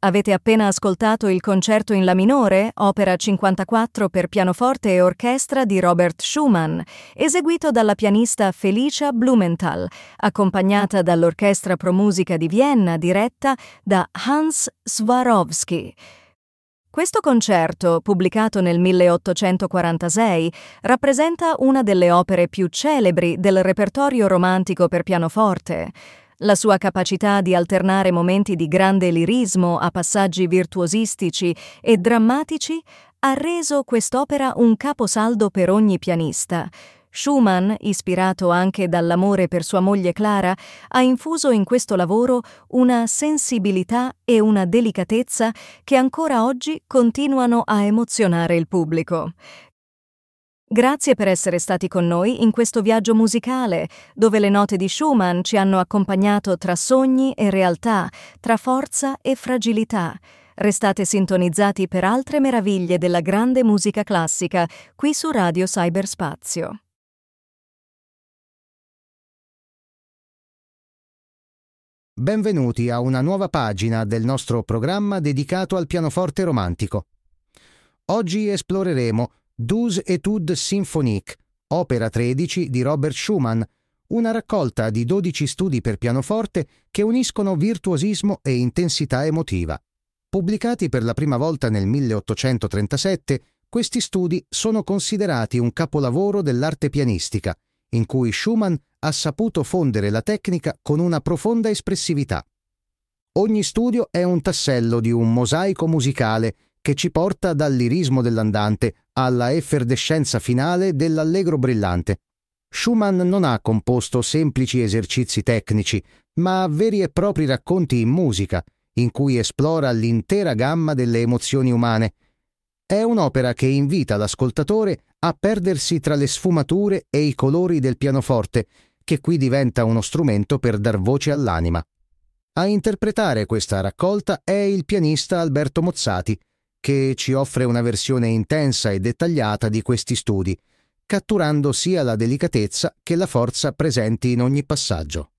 Avete appena ascoltato il concerto in La minore, opera 54 per pianoforte e orchestra di Robert Schumann, eseguito dalla pianista Felicia Blumenthal, accompagnata dall'Orchestra Pro Musica di Vienna diretta da Hans Swarovski. Questo concerto, pubblicato nel 1846, rappresenta una delle opere più celebri del repertorio romantico per pianoforte. La sua capacità di alternare momenti di grande lirismo a passaggi virtuosistici e drammatici ha reso quest'opera un caposaldo per ogni pianista. Schumann, ispirato anche dall'amore per sua moglie Clara, ha infuso in questo lavoro una sensibilità e una delicatezza che ancora oggi continuano a emozionare il pubblico. Grazie per essere stati con noi in questo viaggio musicale, dove le note di Schumann ci hanno accompagnato tra sogni e realtà, tra forza e fragilità. Restate sintonizzati per altre meraviglie della grande musica classica, qui su Radio Cyberspazio. Benvenuti a una nuova pagina del nostro programma dedicato al pianoforte romantico. Oggi esploreremo Douze Études symphoniques, opera 13 di Robert Schumann, una raccolta di 12 studi per pianoforte che uniscono virtuosismo e intensità emotiva. Pubblicati per la prima volta nel 1837, questi studi sono considerati un capolavoro dell'arte pianistica, in cui Schumann ha saputo fondere la tecnica con una profonda espressività. Ogni studio è un tassello di un mosaico musicale che ci porta dal lirismo dell'andante alla effervescenza finale dell'allegro brillante. Schumann non ha composto semplici esercizi tecnici, ma veri e propri racconti in musica, in cui esplora l'intera gamma delle emozioni umane. È un'opera che invita l'ascoltatore a perdersi tra le sfumature e i colori del pianoforte, che qui diventa uno strumento per dar voce all'anima. A interpretare questa raccolta è il pianista Alberto Mozzati, che ci offre una versione intensa e dettagliata di questi studi, catturando sia la delicatezza che la forza presenti in ogni passaggio.